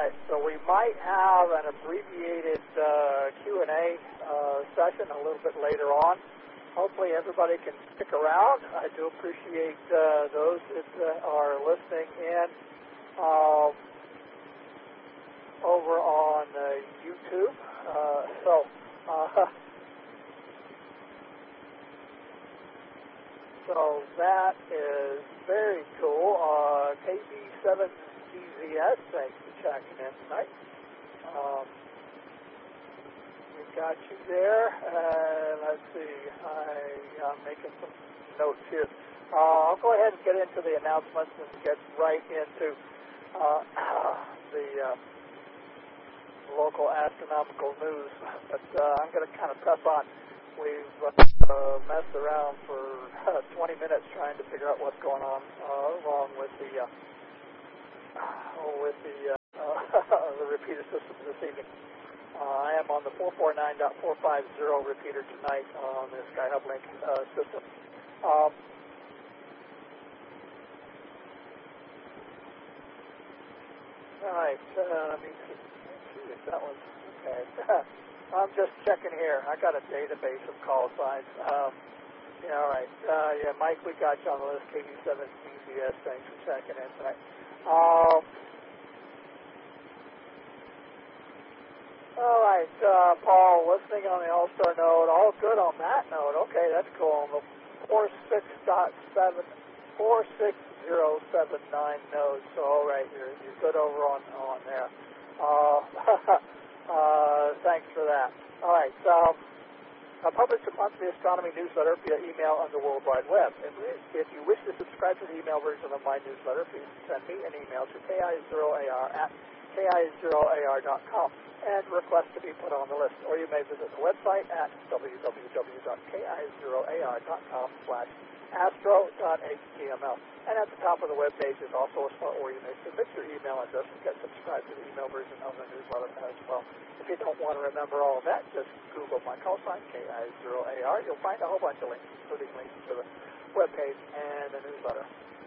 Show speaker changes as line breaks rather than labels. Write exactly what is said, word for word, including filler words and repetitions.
right, so we might have an abbreviated uh, Q and A uh, session a little bit later on. Hopefully everybody can stick around. I do appreciate uh, those that uh, are listening in um, over on uh, YouTube. Uh, so, uh, so that is very cool. Uh, K B seven D Z S, thanks for checking in tonight. Um, we got you there. Uh, let's see. I, I'm making some notes here. Uh, I'll go ahead and get into the announcements and get right into uh, the uh, local astronomical news. But uh, I'm going to kind of press on. We've uh, messed around for uh, twenty minutes trying to figure out what's going on uh, wrong with the uh, with the uh, the repeater system this evening. Uh, I am on the four forty-nine dot four fifty repeater tonight on the Skyhub Link uh, system. Um, all right, uh, let me see, see if that was okay. I'm just checking here. I got a database of call signs. Um, yeah, all right. Uh, yeah, Mike, we got you on the list. K B seven D Z S. Thanks for checking in tonight. Um, all right, uh, Paul, listening on the All-Star node. All good on that node. Okay, that's cool. On the forty-six dot seven, forty-six oh seven nine node. So, all right, you're, you're good over on, on there. Uh, uh, thanks for that. All right, so I publish a monthly astronomy newsletter via email on the World Wide Web. If, if you wish to subscribe to the email version of my newsletter, please send me an email to K I zero A R at K I zero A R dot com and request to be put on the list. Or you may visit the website at w w w dot K I zero A R dot com slash astro dot H T M L. And at the top of the web page is also a spot where you may submit your email address to get subscribed to the email version of the newsletter as well. If you don't want to remember all of that, just Google my call sign, K I zero A R. You'll find a whole bunch of links, including links to the web page and the newsletter.